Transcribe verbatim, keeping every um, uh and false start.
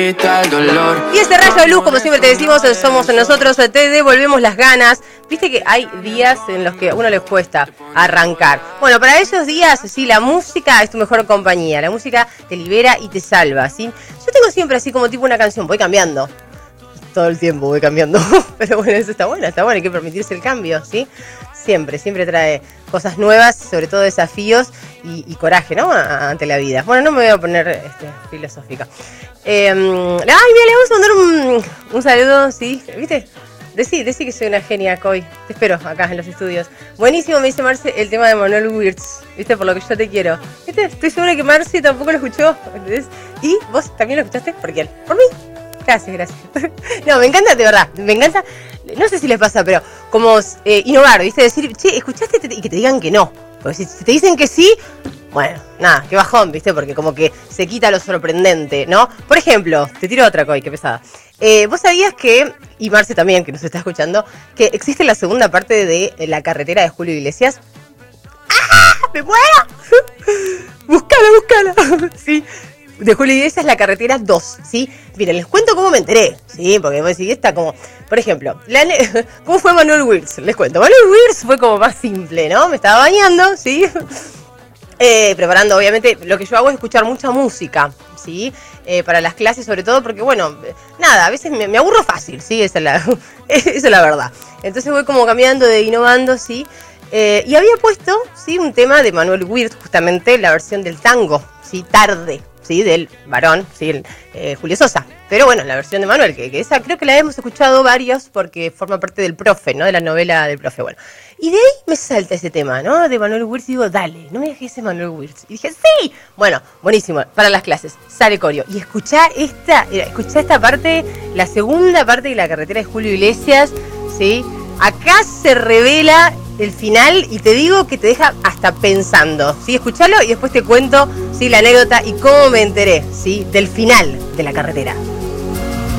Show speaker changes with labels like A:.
A: El dolor.
B: Y este rayo de luz, como siempre te decimos, somos nosotros, te devolvemos las ganas. Viste que hay días en los que a uno les cuesta arrancar. Bueno, para esos días, sí, la música es tu mejor compañía. La música te libera y te salva, ¿sí? Yo tengo siempre así como tipo una canción, voy cambiando. Todo el tiempo voy cambiando. Pero bueno, eso está bueno, está bueno, hay que permitirse el cambio, ¿sí? Siempre, siempre trae cosas nuevas, sobre todo desafíos y, y coraje, ¿no? A, ante la vida. Bueno, no me voy a poner este, filosófica. Eh, ay, mira, le vamos a mandar un, un saludo, ¿sí? ¿Viste? Decí, decí que soy una genia, Coy. Te espero acá en los estudios. Buenísimo, me dice Marce, el tema de Manuel Wirtz. ¿Viste? Por lo que yo te quiero. ¿Viste? Estoy segura que Marce tampoco lo escuchó. ¿Entendés? ¿Y vos también lo escuchaste? ¿Por quién? ¿Por mí? Gracias, gracias. No, me encanta, de verdad. Me encanta. No sé si les pasa, pero como eh, innovar, ¿viste? Decir, che, ¿escuchaste? Y que te digan que no. Porque si, si te dicen que sí, bueno, nada, qué bajón, ¿viste? Porque como que se quita lo sorprendente, ¿no? Por ejemplo, te tiro otra, Coy, qué pesada. Eh, ¿Vos sabías que, y Marce también, que nos está escuchando, que existe la segunda parte de La carretera de Julio Iglesias? ¡Ah! ¡Me muero! Búscala, búscala. Sí. De Julio Iglesias, La carretera dos, ¿sí? Miren, les cuento cómo me enteré, ¿sí? Porque vos decís, está como... Por ejemplo, la, ¿cómo fue Manuel Wirtz? Les cuento. Manuel Wirtz fue como más simple, ¿no? Me estaba bañando, ¿sí? Eh, preparando, obviamente, lo que yo hago es escuchar mucha música, ¿sí? Eh, para las clases, sobre todo, porque, bueno, nada, a veces me, me aburro fácil, ¿sí? Esa es la, esa es la verdad. Entonces voy como cambiando, de innovando, ¿sí? Eh, y había puesto, ¿sí? Un tema de Manuel Wirtz, justamente la versión del tango, ¿sí? Tarde, ¿sí? Del varón, ¿sí? El, eh, Julio Sosa. Pero bueno, la versión de Manuel, que, que esa creo que la hemos escuchado varios porque forma parte del profe, ¿no? De la novela del profe, bueno. Y de ahí me salta ese tema, ¿no? De Manuel Wirtz y digo, dale, no me dejes ese Manuel Wirtz. Y dije, sí. Bueno, buenísimo, para las clases, sale coreo. Y escuchá esta, escuchá esta parte, la segunda parte de La carretera de Julio Iglesias, ¿sí? Acá se revela el final y te digo que te deja hasta pensando, ¿sí? Escuchalo y después te cuento, ¿sí? La anécdota y cómo me enteré, ¿sí? Del final de La carretera.